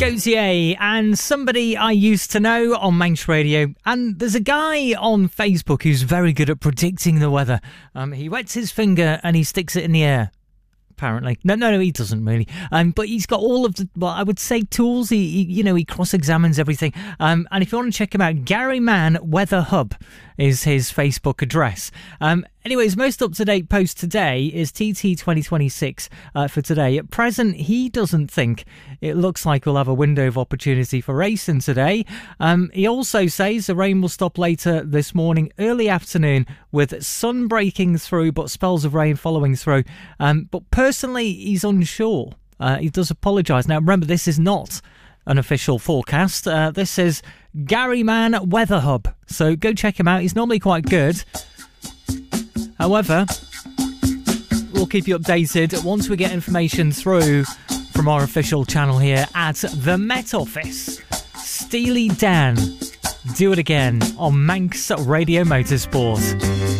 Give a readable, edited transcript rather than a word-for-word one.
Gautier and Somebody I Used to Know on Manx Radio. And there's a guy on Facebook who's very good at predicting the weather. He wets his finger and he sticks it in the air. Apparently. No, he doesn't really. But he's got all of the, well, I would say tools. He cross-examines everything. And if you want to check him out, Gary Mann Weather Hub is his Facebook address. Anyways, most up-to-date post today is TT 2026 for today. At present, he doesn't think it looks like we'll have a window of opportunity for racing today. He also says the rain will stop later this morning, early afternoon, with sun breaking through, but spells of rain following through. But personally, he's unsure. He does apologise. Now, remember, this is not an official forecast. This is Gary Mann Weather Hub. So go check him out. He's normally quite good. However, we'll keep you updated once we get information through from our official channel here at the Met Office. Steely Dan, Do It Again on Manx Radio Motorsport.